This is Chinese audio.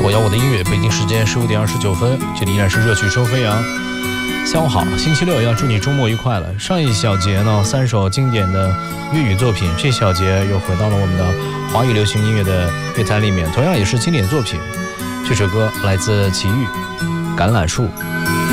我要我的音乐，北京时间15点29分，这里依然是热曲收飞扬。下午好，星期六要祝你周末愉快了。上一小节呢，3首经典的粤语作品，这小节又回到了我们的华语流行音乐的乐坛里面，同样也是经典作品。这首歌来自齐豫，《橄榄树》。